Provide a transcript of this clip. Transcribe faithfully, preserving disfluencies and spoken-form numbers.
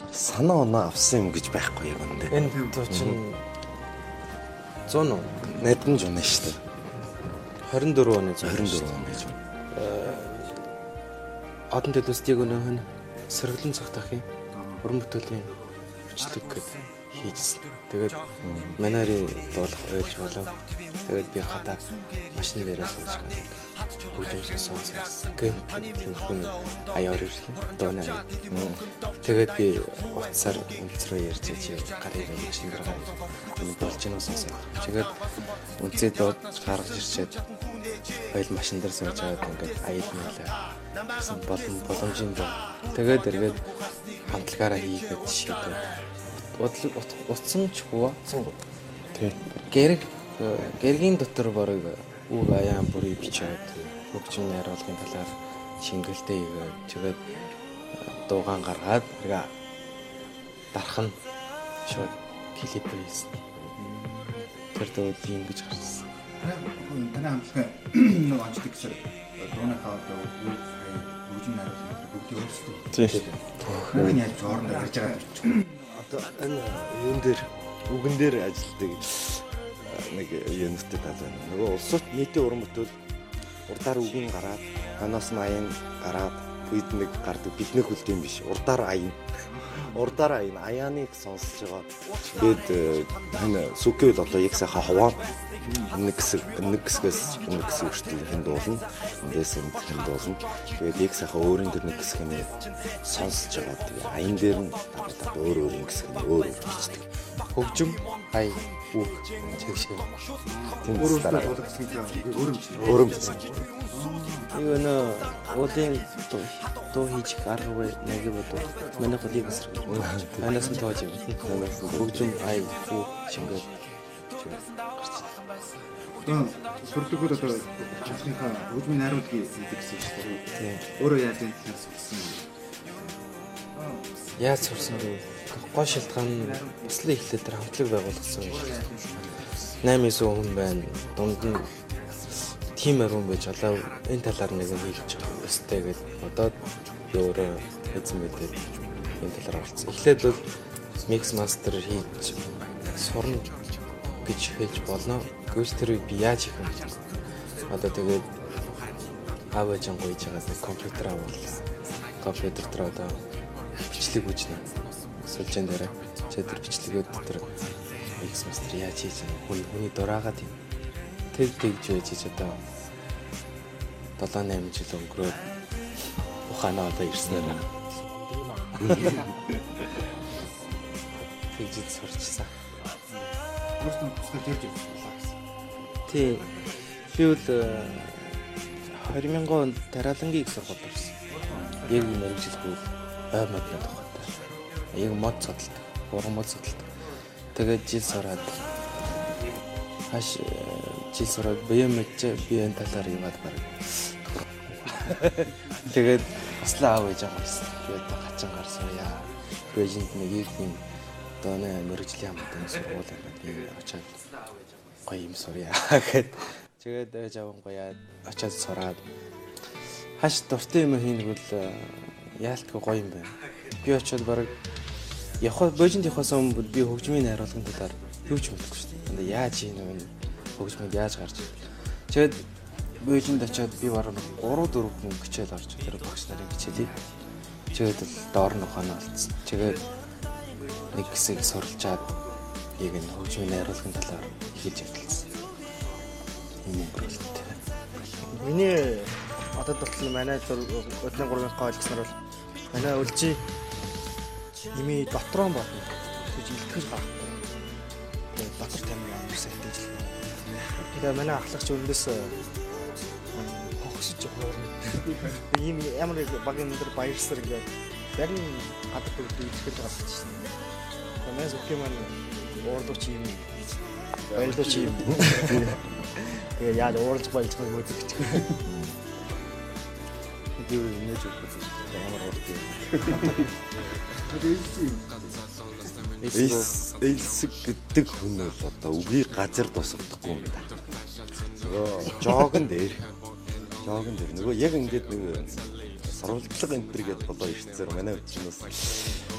санаа оноо авсан юм гэж байхгүй яг үндэ. Энэ дуу чинь зүүн үү? Найдан жуна шүү дээ. двадцать четыре оны зүүн. двадцать четыре он гэж. Одон төлөвсдийг өнөөхөн сэргэлэн цагтах юм. Уран бүтээлийн бичлэг гэдэг хийжсэн. Тэгээд манайрын дуулах ойлж болов. Тэгээд би хатаа машин дээрээ сууж бүгдээ сонссон. Гэнэ хүн аяар ирлээ. Донаа. Тэгээд би утсаар өнцрөө ярьж чи гарыг машин дээр гараад энэ болж гинөө сонсоо. Тэгээд үнцээ доод гаргаж ирчээд ойл машин дээр сууж байгаад ингээд аяд нэлээ. Гэсэн болон боломжийн доо. Тэгээд эргээд хамтлагаараа хийгээд шийдээ. Бодлог утсан ч хуу. Тэг. Гэрэг гэргийн дотор барыг үг аяан бүрий бичээд хөгжим найруулгын талаар шингэлтэй хийгээд тэгээд дуугаан гаргаад эргээ дарах нь шууд клип хийсэн. Тэр дууд ингэж гарсан. Танай хамтлаг нэг онцлог гэсэн дууныхаа одоо үг хөгжим найруулгын бүгд өөрсдөө. Тийм. Бүгд яаж хоорондоо гарч байгаа юм. Одоо энэ юун дээр үгэн дээр ажилладаг нэг юунтэй тал байна. Нөгөө улсууд нийтийн уран бүтээл урдаар үгэн гараад танаас нь аян гараад бид нэг гардаг бидний хөлт юм биш. Урдаар аян. Урдаар аян аяаныг сонсож байгаа. Тэгээд энэ сүкэл одоо яг сайхан хаваа нэг хэсэг нэг хэсгээс нэг хэсэг хүртэл хэн дуулна. Эндээс энд хэн дуулна. Тэгээд яг сайхан өөрийн дээр нэг хэсэг нь сонсож байгаа. Тэгээд аян дээр нь одоо өөр өөр нэг хэсэг нь өөр болчихдог. Хөгжим ай үг чигшээ. Тийм Өөрөө дараа дуулах гэсэн өөрөмж. өөрөмж. Юу нэ уулын дуу хийж гаргав нэг бодоо. Манай хөлийг эсрэг. Анаас нь тоож юм. Танаас нь Хөгжим ай үг шингээд Одоо төрөлхөд одоо хамтлагийнхаа хөгжмийн найруулгыг хийдэг гэсэн шүү дээ. тийм. Өөрөө яаж энэ талаас хэлсэн юм. Яаж сурсан бэ? Гол шалтгаан нь бас л ихлээр тэр хамтлаг байгуулсан. восемь сая хүн байна. Дунд нь тим арван байж олоо энэ талаар нэг нь хийж байгаа өстэй гэж бодоод би өөрөө эзэн мэдээд энэ талаар орсон. Эхлээд бол микс мастер хийж сурна гэж хэлж болно. Гэвч тэр би яаж хийх юм? Одоо тэгээд аваажин гойж байгаа нэг компьютер авал. Компьютер дээр одоо бичлэг үүснэ. Сүүлжэн дээр чи тэр бичлэгээд тэр микс мастер яаж хийж хүн хүний дураагаад юм. Тэг тэгж байж чи одоо долоо найман жил өнгөрөөд ухаанаа одоо ирсэн аа. Тэгж сурчсан. Өөрсдөө тусгаж ярьж байгаа гэсэн. Тий. Би бол две тысячи онд Таралангийн их сургуульд орсон. Яг юм мэрэгжилгүй ой модны тухайтай. Яг мод цодолт, уран мод цодолт. Тэгээд жил сураад хаш жил сураад бэ эм ч би энэ талаар яваад баг. Тэгээд аслаа аав ээж байгаа байсан. Тэгээд хачин гарсан яа. Бэжинд нэг юм дооны мэрэгжлийн хамтын сургууль байна. Би очоод гоё юм сурья гэхэд тэгээд ээж аван гоёад очоод сураад хаш дуртай юм хийнэг бол яалтгүй гоё юм байна. Би очоод баг явах бэжинд явахаас өмнө би хөгжмийн найруулгын талаар юу ч мэдэхгүй шүү дээ. Энд яаж ийм нэг хөгжмөд яаж гарч ирв. Тэгээд бэжинд очоод би бараг три дөрөв хүн хичээл орж тэр багш нарын хичээлийг тэгээд л доор нь ухаанаа алдсан. Тэгээд нэг хэсэг суралцаад яг энэ хөгжмийн найруулгын талаар хийж ажилласан. Энэ projekт. Миний одоо тохиол манай өдний гурвынхаа ойлгосноор бол манай үлжи ними дотроо болно. Тэгж илтгэж гарахгүй. Тэгээд дотор тамиг амарсаа хийж л. Тэгээд манай ахлагч өндөөс хогсож хоорно. Ийм ямар багийн өндөр баярсар ингээд зарим гадар бүгд илтгэж байгаа шүү дээ. Манай зөвхөн маань уурдууч юм. Баярлууч юм. Тэгээ яа уурж баяж байгаа юм гэж. Би нэж өгөх ямар урд юм. Эс элсэг гэдэг хүн бол одоо үгийг газар тусгадахгүй юм да. Нөгөө жогон дээр жогон дээр нөгөө яг ингээд нэг сурвалжлага энэ төр гэдээ болоо ирцээр манай өчнөөс